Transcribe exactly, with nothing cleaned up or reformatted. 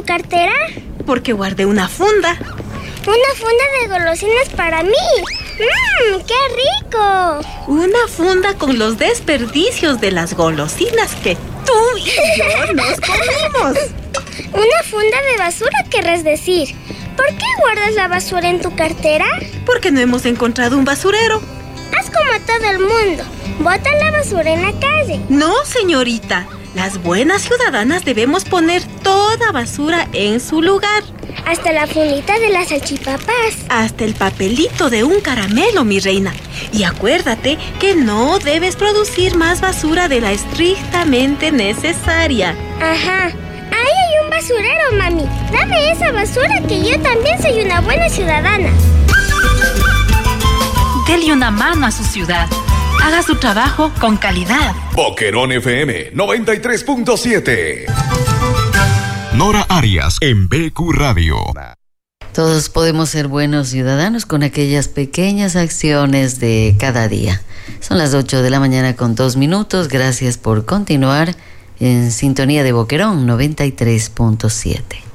tu cartera? Porque guardé una funda. Una funda de golosinas para mí. ¡Mmm, qué rico! Una funda con los desperdicios de las golosinas que tú y yo nos comimos. Una funda de basura, querrás decir. ¿Por qué guardas la basura en tu cartera? Porque no hemos encontrado un basurero. Haz como todo el mundo. Bota la basura en la calle. No, señorita. Las buenas ciudadanas debemos poner toda basura en su lugar. Hasta la fundita de las salchipapas. Hasta el papelito de un caramelo, mi reina. Y acuérdate que no debes producir más basura de la estrictamente necesaria. Ajá. Ahí hay un basurero, mami. Dame esa basura que yo también soy una buena ciudadana. Dele una mano a su ciudad. Haga su trabajo con calidad. Boquerón F M noventa y tres punto siete. Nora Arias en B Q Radio. Todos podemos ser buenos ciudadanos con aquellas pequeñas acciones de cada día. Son las ocho de la mañana con dos minutos. Gracias por continuar en sintonía de Boquerón noventa y tres punto siete.